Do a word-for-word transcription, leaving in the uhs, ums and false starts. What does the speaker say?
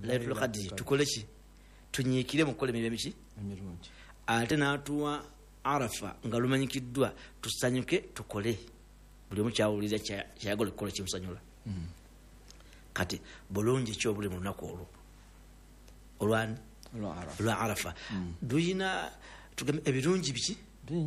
Laylatul Qadr tukole ki tunyiikire mu kukola emirimu ki emirungi ate n'atuwa Arafa nga lumanyikiddwa tusanyuke tukole buli omu kyawuliriza kyayagala okukola kimusanyula kati bulungi ki obuli mu lunaku olwo olwani olwa Arafa duyina tugambe ebirungi biki